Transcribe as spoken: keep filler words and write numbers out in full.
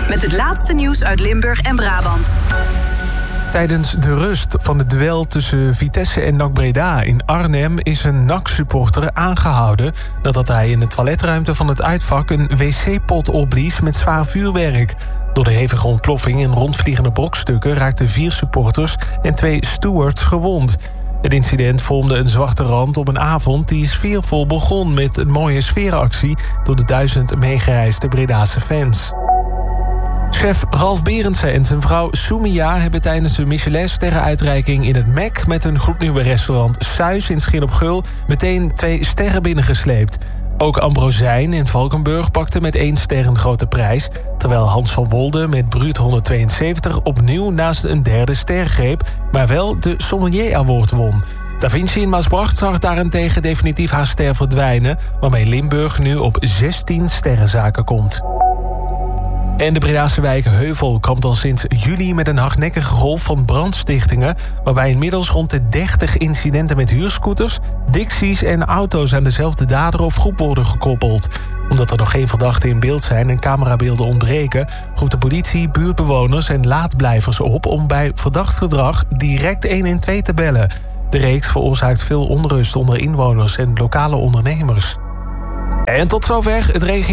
met het laatste nieuws uit Limburg en Brabant. Tijdens de rust van het duel tussen Vitesse en N A C Breda in Arnhem is een N A C-supporter aangehouden nadat hij in de toiletruimte van het uitvak een wc-pot opblies met zwaar vuurwerk. Door de hevige ontploffing en rondvliegende brokstukken raakten vier supporters en twee stewards gewond. Het incident vormde een zwarte rand op een avond die sfeervol begon met een mooie sfeeractie door de duizend meegereisde Bredase fans. Chef Ralf Berendsen en zijn vrouw Soumia hebben tijdens de Michelin-sterrenuitreiking in het Mac met een gloednieuwe restaurant Suis in Schin op Geul meteen twee sterren binnengesleept. Ook Ambrosijn in Valkenburg pakte met één ster een grote prijs, terwijl Hans van Wolde met Bruut honderdtweeënzeventig opnieuw naast een derde ster greep, maar wel de Sommelier Award won. Da Vinci in Maasbracht zag daarentegen definitief haar ster verdwijnen, waarmee Limburg nu op zestien sterrenzaken komt. En de Bredase wijk Heuvel kampt al sinds juli met een hardnekkige golf van brandstichtingen, waarbij inmiddels rond de dertig incidenten met huurscooters, Dixies en auto's aan dezelfde dader of groep worden gekoppeld. Omdat er nog geen verdachten in beeld zijn en camerabeelden ontbreken, roept de politie buurtbewoners en laadblijvers op om bij verdacht gedrag direct honderdtwaalf te bellen. De reeks veroorzaakt veel onrust onder inwoners en lokale ondernemers. En tot zover het regio.